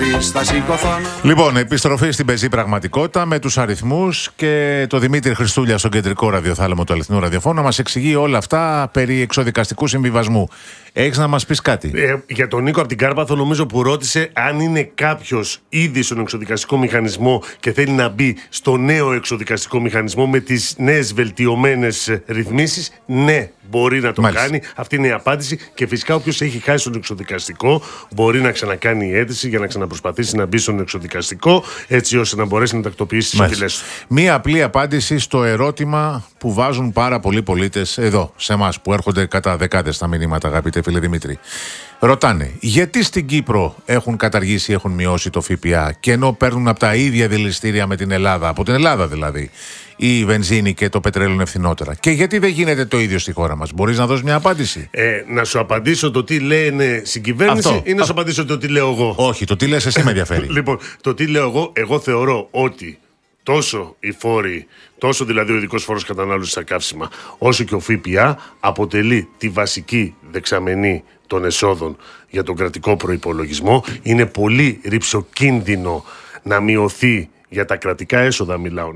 νωρίς θα σηκωθώ. Λοιπόν, επιστροφή στην πεζή πραγματικότητα με τους αριθμούς και το Δημήτρη Χριστούλια στον κεντρικό ραδιοθάλαμο του Αληθινού Ραδιοφώνου να μας εξηγεί όλα αυτά περί εξοδικαστικού συμβιβασμού. Έχεις να μας πεις κάτι? Για τον Νίκο από την Κάρπαθο, νομίζω, που ρώτησε αν είναι κάποιος ήδη στον εξοδικαστικό μηχανισμό και θέλει να μπει στο νέο εξοδικαστικό μηχανισμό με τις νέες βελτιωμένες ρυθμίσεις. Ναι, μπορεί να το κάνει. Αυτή είναι η απάντηση. Και φυσικά όποιος έχει χάσει στον εξοδικαστικό μπορεί να ξανακάνει αίτηση για να ξαναπροσπαθήσει να μπει στον εξοδικαστικό, έτσι ώστε να μπορέσει να τακτοποιήσει τις οφειλές του. Μία απλή απάντηση στο ερώτημα που βάζουν πάρα πολλοί πολίτες εδώ, σε εμάς, που έρχονται κατά δεκάδες τα μηνύματα, αγαπητέ φίλε Δημήτρη. Ρωτάνε, γιατί στην Κύπρο έχουν καταργήσει, έχουν μειώσει το ΦΠΑ και ενώ παίρνουν από τα ίδια δηληστήρια με την Ελλάδα, από την Ελλάδα δηλαδή, η βενζίνη και το πετρέλαιο είναι ευθυνότερα. Και γιατί δεν γίνεται το ίδιο στη χώρα μας? Μπορείς να δώσεις μια απάντηση? Να σου απαντήσω το τι λένε στην κυβέρνηση ή να σου απαντήσω το τι λέω εγώ? Όχι, το τι λες εσύ με ενδιαφέρει. Λοιπόν, το τι λέω εγώ θεωρώ ότι τόσο οι φόροι, τόσο δηλαδή ο ειδικός φόρος κατανάλωσης στα καύσιμα, όσο και ο ΦΠΑ αποτελεί τη βασική δεξαμενή των εσόδων για τον κρατικό προϋπολογισμό. Είναι πολύ ρυψοκίνδυνο να μειωθεί, για τα κρατικά έσοδα μιλάω,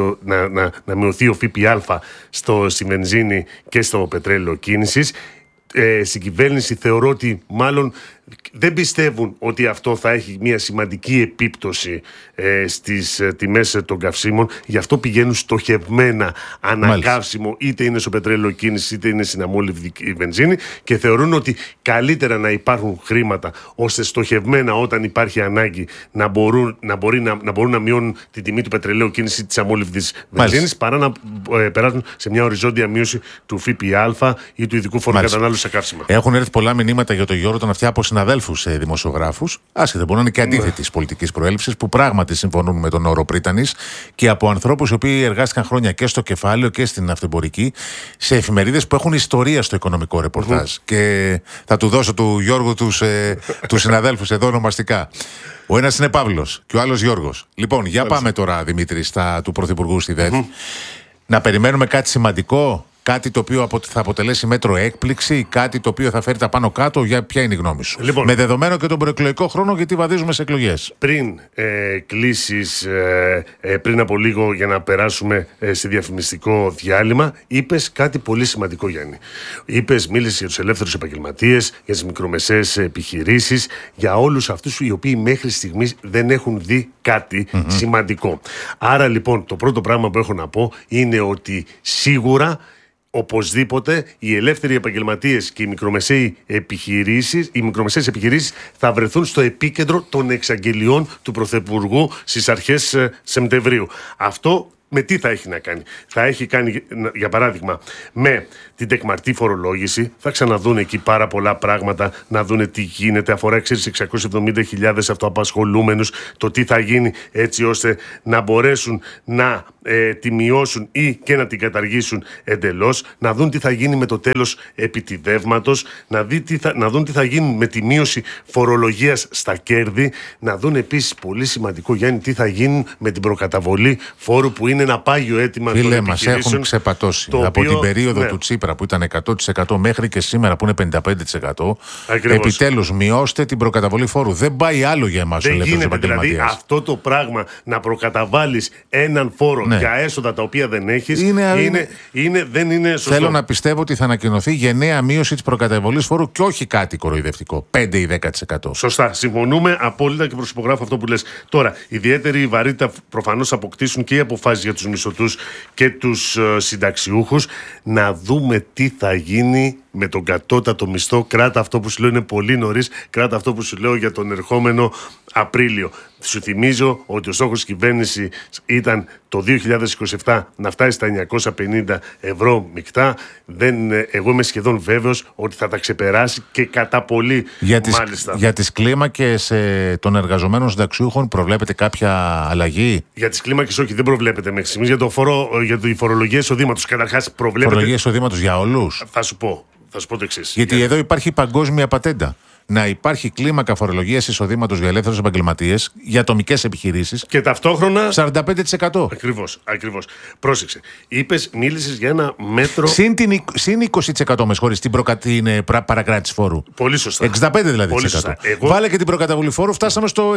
να μειωθεί ο ΦΠΑ στη βενζίνη και στο πετρέλαιο κίνησης. Στην κυβέρνηση θεωρώ ότι μάλλον δεν πιστεύουν ότι αυτό θα έχει μια σημαντική επίπτωση στις τιμές των καυσίμων. Γι' αυτό πηγαίνουν στοχευμένα ανακαύσιμο, είτε είναι στο πετρέλαιο κίνηση είτε είναι στην αμόλυβδη βενζίνη, και θεωρούν ότι καλύτερα να υπάρχουν χρήματα ώστε στοχευμένα όταν υπάρχει ανάγκη να μπορούν να μειώνουν την τιμή του πετρελαίου κίνηση της αμόλυβδης βενζίνης, παρά να περάσουν σε μια οριζόντια μείωση του ΦΠΑ ή του ειδικού φόρου κατανάλωσης στα καύσιμα. Έχουν έρθει πολλά μηνύματα για τον Γιώργο τον Αυτιά από συναδέλφους δημοσιογράφους, άσχετα μπορεί να είναι και αντίθετης πολιτικής προέλευσης, που πράγματι συμφωνούν με τον όρο πρίτανης, και από ανθρώπους οι οποίοι εργάστηκαν χρόνια και στο κεφάλαιο και στην αυτεμπορική, σε εφημερίδες που έχουν ιστορία στο οικονομικό ρεπορτάζ. Και θα του δώσω του Γιώργου τους συναδέλφους εδώ ονομαστικά. Ο ένας είναι Παύλος και ο άλλος Γιώργος. Λοιπόν, για πάμε τώρα, Δημήτρη, του Πρωθυπουργού στη ΔΕΘ. Να περιμένουμε κάτι σημαντικό? Κάτι το οποίο θα αποτελέσει μέτρο έκπληξη, κάτι το οποίο θα φέρει τα πάνω κάτω? Ποια είναι η γνώμη σου? Λοιπόν, με δεδομένο και τον προεκλογικό χρόνο, γιατί βαδίζουμε σε εκλογές. Πριν κλείσεις, πριν από λίγο, για να περάσουμε σε διαφημιστικό διάλειμμα, είπες κάτι πολύ σημαντικό, Γιάννη. Μίλησες για τους ελεύθερους επαγγελματίες, για τις μικρομεσαίες επιχειρήσεις, για όλους αυτούς οι οποίοι μέχρι στιγμής δεν έχουν δει κάτι σημαντικό. Άρα λοιπόν το πρώτο πράγμα που έχω να πω είναι ότι σίγουρα, οπωσδήποτε, οι ελεύθεροι επαγγελματίες και οι μικρομεσαίες επιχειρήσεις θα βρεθούν στο επίκεντρο των εξαγγελιών του Πρωθυπουργού στις αρχές Σεπτεμβρίου. Αυτό με τι θα έχει να κάνει? Θα έχει κάνει, για παράδειγμα, με την τεκμαρτή φορολόγηση. Θα ξαναδούν εκεί πάρα πολλά πράγματα, να δούνε τι γίνεται. Αφορά 670.000 αυτοαπασχολούμενους. Το τι θα γίνει έτσι ώστε να μπορέσουν να τη μειώσουν ή και να την καταργήσουν εντελώς. Να δουν τι θα γίνει με το τέλος επιτιδεύματος. Να δουν τι θα γίνει με τη μείωση φορολογίας στα κέρδη. Να δουν επίσης, πολύ σημαντικό, Γιάννη, τι θα γίνει με την προκαταβολή φόρου, που είναι ένα πάγιο αίτημα των επιχειρήσεων. Φίλε, μας έχουν ξεπατώσει από την περίοδο του Τσίπρα, που ήταν 100%, μέχρι και σήμερα που είναι 55%. Επιτέλους, μειώστε την προκαταβολή φόρου. Δεν πάει άλλο για εμάς. Δεν γίνεται δηλαδή αυτό το πράγμα, να προκαταβάλεις έναν φόρο για έσοδα τα οποία δεν έχεις. Δεν είναι σωστό. Θέλω να πιστεύω ότι θα ανακοινωθεί γενναία μείωση της προκαταβολής φόρου και όχι κάτι κοροϊδευτικό, 5 ή 10%. Σωστά. Συμφωνούμε απόλυτα και προσυπογράφω αυτό που λες. Τώρα, ιδιαίτερη βαρύτητα προφανώς αποκτήσουν και οι αποφάσεις για τους μισθωτούς και τους συνταξιούχους. Να δούμε τι θα γίνει με τον κατώτατο μισθό. Κράτα αυτό που σου λέω, είναι πολύ νωρίς. Κράτα αυτό που σου λέω για τον ερχόμενο Απρίλιο. Σου θυμίζω ότι ο στόχος της κυβέρνησης ήταν το 2027 να φτάσει στα 950 ευρώ μεικτά. Εγώ είμαι σχεδόν βέβαιος ότι θα τα ξεπεράσει, και κατά πολύ, μάλιστα. Για τις κλίμακες των εργαζομένων συνταξιούχων προβλέπετε κάποια αλλαγή? Για τις κλίμακες όχι, δεν προβλέπετε μέχρι στιγμής. Για τη φορολογία εισοδήματος, καταρχάς προβλέπετε. Φορολογία εισοδήματος για όλους? Θα σου πω το εξής. Γιατί εδώ υπάρχει παγκόσμια πατέντα. να υπάρχει κλίμακα φορολογίας εισοδήματος για ελεύθερους επαγγελματίες, για ατομικές επιχειρήσεις. Και ταυτόχρονα. 45%. Ακριβώς. Πρόσεξε. Μίλησες για ένα μέτρο. Συν 20% με συγχωρείς, την παρακράτηση φόρου. Πολύ σωστά. 65% δηλαδή. Πολύ σωστά. Βάλε και την προκαταβολή φόρου, φτάσαμε στο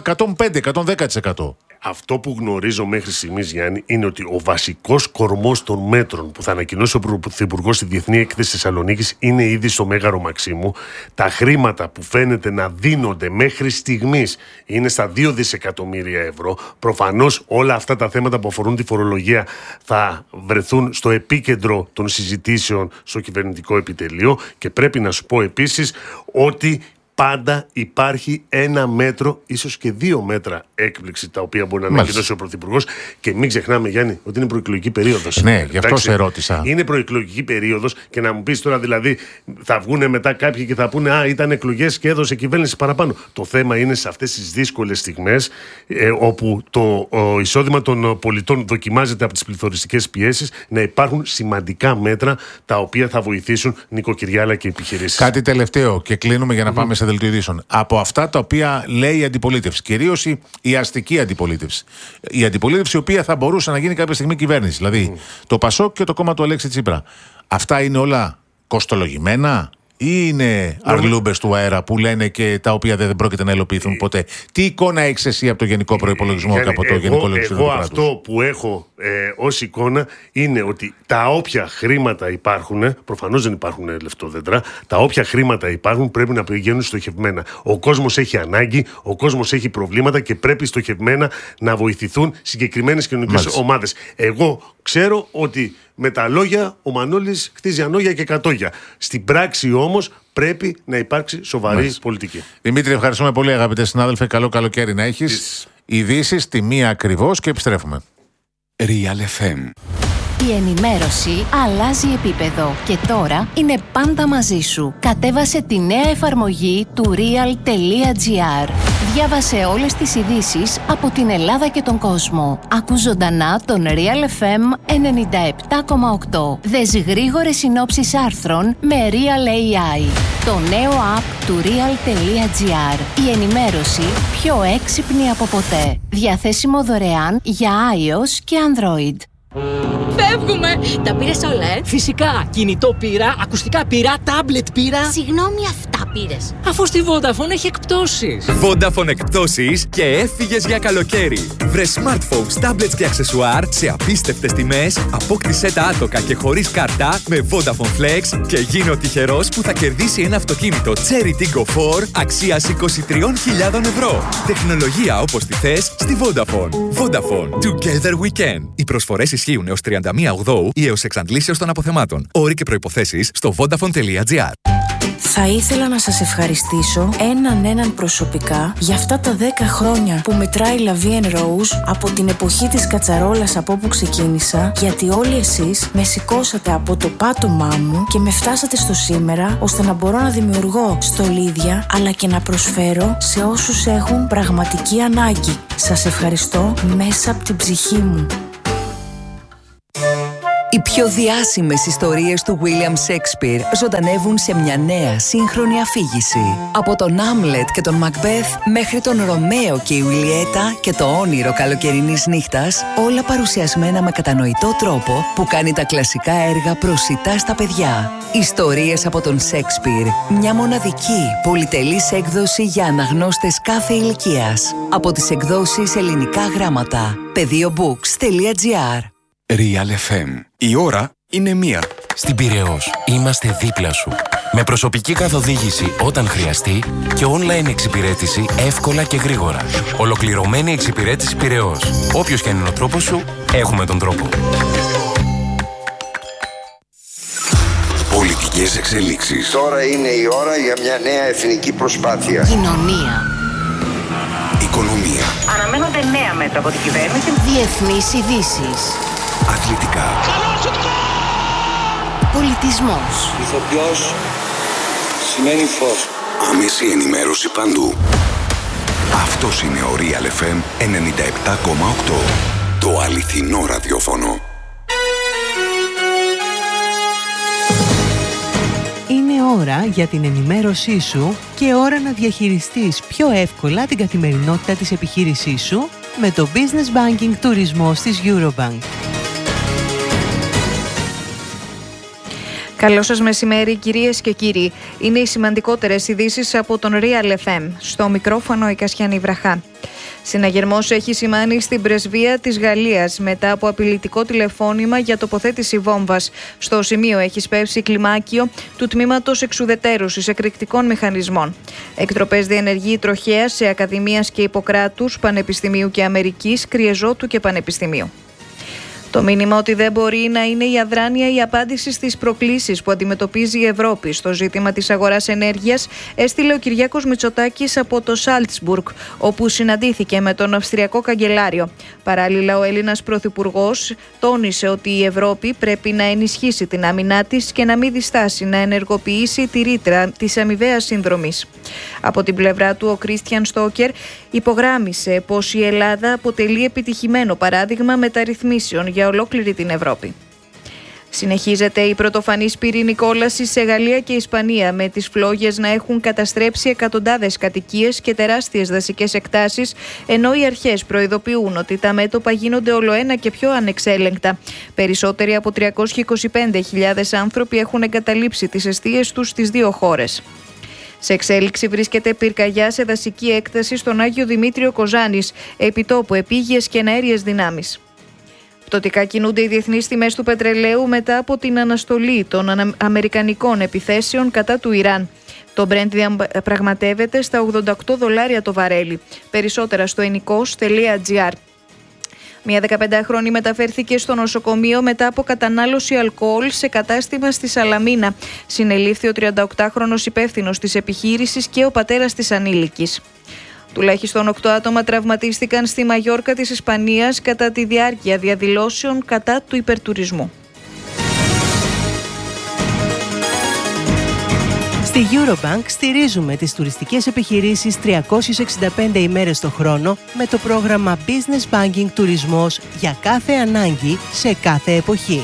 105-110%. Αυτό που γνωρίζω μέχρι στιγμής, Γιάννη, είναι ότι ο βασικός κορμός των μέτρων που θα ανακοινώσει ο Πρωθυπουργός στη Διεθνή Έκθεση Θεσσαλονίκης είναι ήδη στο Μέγαρο Μαξίμου. Τα χρήματα που φαίνεται να δίνονται μέχρι στιγμής είναι στα 2 δισεκατομμύρια ευρώ. Προφανώς όλα αυτά τα θέματα που αφορούν τη φορολογία θα βρεθούν στο επίκεντρο των συζητήσεων στο κυβερνητικό επιτελείο, και πρέπει να σου πω επίσης ότι πάντα υπάρχει ένα μέτρο, ίσως και 2 μέτρα έκπληξη, τα οποία μπορεί να ανακοινώσει ο Πρωθυπουργός. Και μην ξεχνάμε, Γιάννη, ότι είναι προεκλογική περίοδος. Ναι, γι' αυτό σε ρώτησα. Είναι προεκλογική περίοδος, και να μου πεις τώρα, δηλαδή, θα βγουν μετά κάποιοι και θα πούνε ήταν εκλογές και έδωσε κυβέρνηση παραπάνω. Το θέμα είναι σε αυτές τις δύσκολες στιγμές, όπου το εισόδημα των πολιτών δοκιμάζεται από τις πληθωριστικές πιέσεις, να υπάρχουν σημαντικά μέτρα τα οποία θα βοηθήσουν νοικοκυριά αλλά και επιχειρήσεις. Κάτι τελευταίο και κλείνουμε για να πάμε σε δελτίο ειδήσεων. Από αυτά τα οποία λέει η αντιπολίτευση, κυρίως η αστική αντιπολίτευση. Η αντιπολίτευση, η οποία θα μπορούσε να γίνει κάποια στιγμή κυβέρνηση. Δηλαδή το ΠΑΣΟΚ και το κόμμα του Αλέξη Τσίπρα. Αυτά είναι όλα κοστολογημένα ή είναι αρλούμπες του αέρα που λένε και τα οποία δεν πρόκειται να υλοποιηθούν ποτέ? Τι εικόνα έχεις εσύ από το γενικό προϋπολογισμό και από το γενικό λογιστικό του κράτους? Αυτό που έχω ως εικόνα είναι ότι τα όποια χρήματα υπάρχουν, προφανώς δεν υπάρχουν λεφτόδεντρα, τα όποια χρήματα υπάρχουν πρέπει να πηγαίνουν στοχευμένα. Ο κόσμος έχει ανάγκη, ο κόσμος έχει προβλήματα και πρέπει στοχευμένα να βοηθηθούν συγκεκριμένες κοινωνικές ομάδες. Εγώ ξέρω ότι με τα λόγια ο Μανώλης χτίζει ανόγια και κατόγια. Στην πράξη όμως πρέπει να υπάρξει σοβαρή πολιτική. Δημήτρη, ευχαριστούμε πολύ, αγαπητέ συνάδελφε. Καλό καλοκαίρι να έχεις. Ειδήσεις τη μία ακριβώς και επιστρέφουμε. Real FM. Η ενημέρωση αλλάζει επίπεδο και τώρα είναι πάντα μαζί σου. Κατέβασε τη νέα εφαρμογή του real.gr. Διάβασε όλες τις ειδήσεις από την Ελλάδα και τον κόσμο. Ακού ζωντανά τον Real FM 97,8. Δες γρήγορες συνόψεις άρθρων με Real AI. Το νέο app του real.gr. Η ενημέρωση πιο έξυπνη από ποτέ. Διαθέσιμο δωρεάν για iOS και Android. Φεύγουμε! Τα πήρες όλα, Φυσικά! Κινητό πήρα, ακουστικά πήρα, τάμπλετ πήρα. Συγγνώμη, αυτά πήρες. Αφού στη Vodafone έχει εκπτώσεις. Vodafone εκπτώσεις και έφυγες για καλοκαίρι. Βρε smartphones, tablets και αξεσουάρ σε απίστευτες τιμές, απόκτησέ τα άτοκα και χωρίς κάρτα με Vodafone Flex και γίνε ο τυχερός που θα κερδίσει ένα αυτοκίνητο Cherry Tiggo 4 αξίας 23.000 ευρώ. Τεχνολογία όπως τη θες στη Vodafone. Vodafone. Together we can. Οι προσφορές ισχύουν έως 31 Οκτώου ή έως εξαντλήσεως των αποθεμάτων. Όροι και προϋποθέσεις στο vodafone.gr. Θα ήθελα να σας ευχαριστήσω έναν προσωπικά για αυτά τα 10 χρόνια που μετράει La Vie en Rose από την εποχή της κατσαρόλας από όπου ξεκίνησα, γιατί όλοι εσείς με σηκώσατε από το πάτωμά μου και με φτάσατε στο σήμερα, ώστε να μπορώ να δημιουργώ στολίδια αλλά και να προσφέρω σε όσους έχουν πραγματική ανάγκη. Σας ευχαριστώ μέσα από την ψυχή μου. Οι πιο διάσημες ιστορίες του William Shakespeare ζωντανεύουν σε μια νέα σύγχρονη αφήγηση. Από τον Άμλετ και τον Μακμπέθ μέχρι τον Ρωμαίο και η Ουλιέτα και το όνειρο καλοκαιρινής νύχτας, όλα παρουσιασμένα με κατανοητό τρόπο που κάνει τα κλασικά έργα προσιτά στα παιδιά. Ιστορίες από τον Shakespeare, μια μοναδική πολυτελής έκδοση για αναγνώστες κάθε ηλικίας. Από τις εκδόσεις Ελληνικά Γράμματα. Πεδίobooks.gr. Real FM. Η ώρα είναι 1. Στην Πειραιώς είμαστε δίπλα σου. Με προσωπική καθοδήγηση όταν χρειαστεί και online εξυπηρέτηση εύκολα και γρήγορα. Ολοκληρωμένη εξυπηρέτηση Πειραιώς. Όποιος και αν είναι ο τρόπος σου, έχουμε τον τρόπο. Πολιτικές εξελίξεις. Τώρα είναι η ώρα για μια νέα εθνική προσπάθεια. Κοινωνία. Οικονομία. Αναμένονται νέα μέτρα από την κυβέρνηση. Διεθνείς ειδήσεις. Αθλητικά. Πολιτισμός. Ηθοποιός σημαίνει φως. Άμεση ενημέρωση παντού. Αυτός είναι ο Real FM 97,8. Το αληθινό ραδιόφωνο. Είναι ώρα για την ενημέρωσή σου και ώρα να διαχειριστείς πιο εύκολα την καθημερινότητα της επιχείρησής σου με το Business Banking Τουρισμός της Eurobank. Καλό σας μεσημέρι, κυρίες και κύριοι. Είναι οι σημαντικότερες ειδήσεις από τον Real FM. Στο μικρόφωνο η Κασιανή Βραχά. Συναγερμός έχει σημάνει στην πρεσβεία της Γαλλίας μετά από απειλητικό τηλεφώνημα για τοποθέτηση βόμβας. Στο σημείο έχει σπεύσει κλιμάκιο του τμήματος εξουδετέρωσης εκρηκτικών μηχανισμών. Εκτροπές διενεργεί τροχέα σε Ακαδημίας και Ιπποκράτους, Πανεπιστημίου και Αμερικής, Κριεζότου και Πανεπιστημίου. Το μήνυμα ότι δεν μπορεί να είναι η αδράνεια η απάντηση στις προκλήσεις που αντιμετωπίζει η Ευρώπη στο ζήτημα της αγοράς ενέργειας έστειλε ο Κυριάκος Μητσοτάκης από το Σάλτσμπουργκ, όπου συναντήθηκε με τον Αυστριακό Καγκελάριο. Παράλληλα, ο Έλληνας Πρωθυπουργός τόνισε ότι η Ευρώπη πρέπει να ενισχύσει την άμυνά της και να μην διστάσει να ενεργοποιήσει τη ρήτρα της αμοιβαίας συνδρομής. Από την πλευρά του, ο Κρίστιαν Στόκερ υπογράμμισε πως η Ελλάδα αποτελεί επιτυχημένο παράδειγμα μεταρρυθμίσεων για ολόκληρη την Ευρώπη. Συνεχίζεται η πρωτοφανής πυρηνική κόλαση σε Γαλλία και Ισπανία, με τις φλόγες να έχουν καταστρέψει εκατοντάδες κατοικίες και τεράστιες δασικές εκτάσεις, ενώ οι αρχές προειδοποιούν ότι τα μέτωπα γίνονται ολοένα και πιο ανεξέλεγκτα. Περισσότεροι από 325.000 άνθρωποι έχουν εγκαταλείψει τις εστίες τους στις δύο χώρες. Σε εξέλιξη βρίσκεται πυρκαγιά σε δασική έκταση στον Άγιο Δημήτριο Κοζάνης, επιτόπου επίγειες και εναέριες δυνάμεις. Πτωτικά κινούνται οι διεθνείς τιμές του πετρελαίου μετά από την αναστολή των αμερικανικών επιθέσεων κατά του Ιράν. Το Brent διαπραγματεύεται στα $88 το βαρέλι. Περισσότερα στο enikos.gr. Μια 15χρονη μεταφέρθηκε στο νοσοκομείο μετά από κατανάλωση αλκοόλ σε κατάστημα στη Σαλαμίνα. Συνελήφθη ο 38χρονος υπεύθυνος της επιχείρησης και ο πατέρας της ανήλικης. Τουλάχιστον 8 άτομα τραυματίστηκαν στη Μαγιόρκα της Ισπανίας κατά τη διάρκεια διαδηλώσεων κατά του υπερτουρισμού. Στη Eurobank στηρίζουμε τις τουριστικές επιχειρήσεις 365 ημέρες το χρόνο με το πρόγραμμα Business Banking Τουρισμός για κάθε ανάγκη σε κάθε εποχή.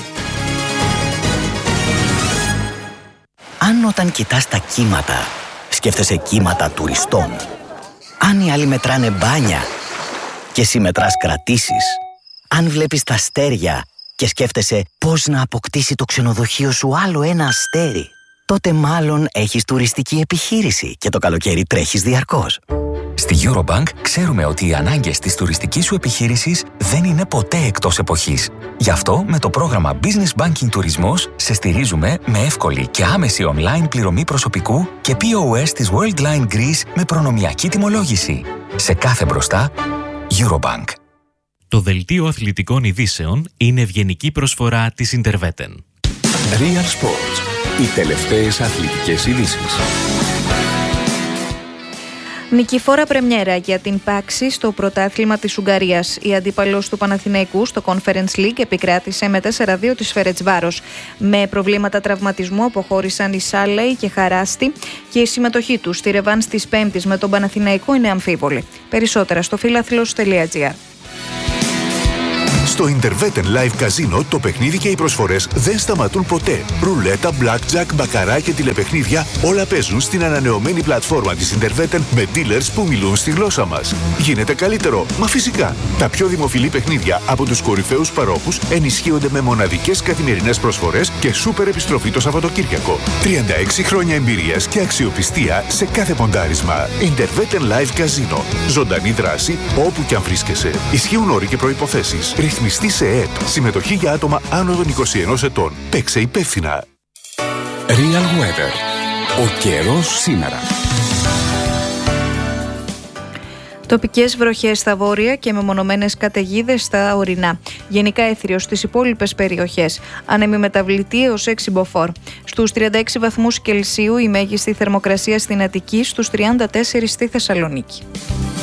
Αν όταν κοιτάς τα κύματα, σκέφτεσαι κύματα τουριστών. Αν οι άλλοι μετράνε μπάνια και εσύ μετράς κρατήσεις. Αν βλέπεις τα αστέρια και σκέφτεσαι πώς να αποκτήσει το ξενοδοχείο σου άλλο ένα αστέρι, τότε μάλλον έχεις τουριστική επιχείρηση και το καλοκαίρι τρέχεις διαρκώς. Στη Eurobank ξέρουμε ότι οι ανάγκες της τουριστικής σου επιχείρησης δεν είναι ποτέ εκτός εποχής. Γι' αυτό με το πρόγραμμα Business Banking Τουρισμός σε στηρίζουμε με εύκολη και άμεση online πληρωμή προσωπικού και POS της Worldline Greece με προνομιακή τιμολόγηση. Σε κάθε μπροστά, Eurobank. Το δελτίο αθλητικών ειδήσεων είναι ευγενική προσφορά της Interveten. Real Sports. Οι τελευταίες αθλητικές ειδήσεις. Νικηφόρα πρεμιέρα για την Πάξη στο πρωτάθλημα της Ουγγαρίας. Η αντίπαλος του Παναθηναϊκού στο Conference League επικράτησε με 4-2 της Φερετσβάρος. Με προβλήματα τραυματισμού αποχώρησαν η Σάλεϊ και Χαράστη και η συμμετοχή τους στη ρεβάνς της Πέμπτης με τον Παναθηναϊκό είναι αμφίβολη. Περισσότερα στο φιλαθλος.gr. Στο Interveten Live Casino το παιχνίδι και οι προσφορές δεν σταματούν ποτέ. Ρουλέτα, blackjack, μπακαρά και τηλεπαιχνίδια όλα παίζουν στην ανανεωμένη πλατφόρμα της Interveten με dealers που μιλούν στη γλώσσα μας. Γίνεται καλύτερο, μα φυσικά. Τα πιο δημοφιλή παιχνίδια από τους κορυφαίους παρόχους ενισχύονται με μοναδικές καθημερινές προσφορές και σούπερ επιστροφή το Σαββατοκύριακο. 36 χρόνια εμπειρίας και αξιοπιστία σε κάθε ποντάρισμα. Interveten Live Casino. Ζωντανή δράση όπου και αν βρίσκεσαι. Ισχύουν όροι και προϋποθέσεις. Ρυθμιστή σε ΕΕΠ. Συμμετοχή για άτομα άνω των 21 ετών. Παίξε υπεύθυνα. Real Weather. Ο καιρός σήμερα. Τοπικές βροχές στα βόρεια και μεμονωμένες καταιγίδες στα ορεινά. Γενικά έθριος στις υπόλοιπες περιοχές. Άνεμη μεταβλητή έως 6 μποφόρ. Στους 36 βαθμούς Κελσίου η μέγιστη θερμοκρασία στην Αττική, στους 34 στη Θεσσαλονίκη.